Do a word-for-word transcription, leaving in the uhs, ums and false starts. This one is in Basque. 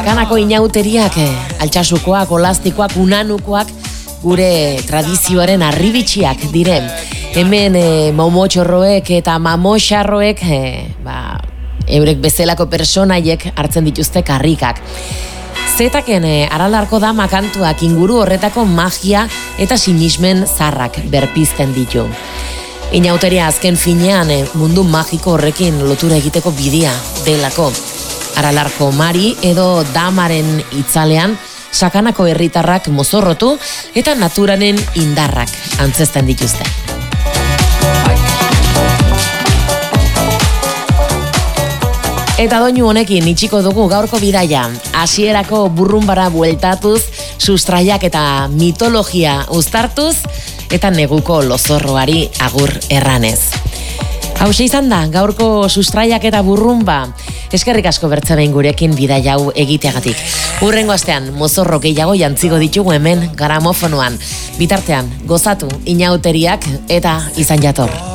Sakanako inauteriak, eh, altxasukoak, olastikoak, unanukoak, gure tradizioaren arribitsiak diren. Hemen eh, momotxorroek eta mamoxarroek, eh, ba, eurek bezalako personaiek hartzen dituzte karrikak. Zetaken eh, Aralarko Dama kantuak inguru horretako magia eta sinismen zarrak berpizten ditu. Inauteria azken finean eh, mundu magiko horrekin lotura egiteko bidea delako. Aralarko Mari edo Damaren itzalean Sakanako herritarrak mozorrotu eta naturaren indarrak antzesten dituzte. Eta doinu honekin itxiko dugu gaurko bidaia. Hasierako burrunbara bueltatuz, sustraiak eta mitologia uztartuz, eta neguko lozorroari agur erranez. Hauxe izan da, gaurko sustraiak eta burrunba. Eskerrik asko bertze behin gurekin bidaia hau egiteagatik. Hurrengo astean, mozorro gehiago jantzigo ditugu hemen gramofonoan. Bitartean, gozatu inauteriak eta izan jator.